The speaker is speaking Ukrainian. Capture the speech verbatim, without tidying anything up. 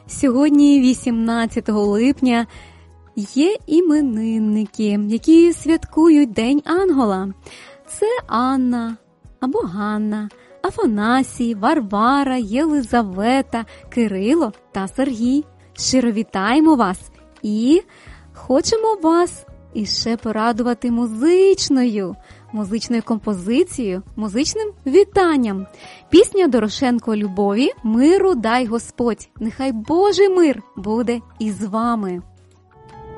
Сьогодні, вісімнадцятого липня, є іменинники, які святкують День Ангела. Це Анна або Ганна, Афанасій, Варвара, Єлизавета, Кирило та Сергій. Щиро вітаємо вас і хочемо вас іще порадувати музичною, музичною композицією, музичним вітанням. Пісня Дорошенко Любові «Миру дай Господь». Нехай Божий мир буде із вами.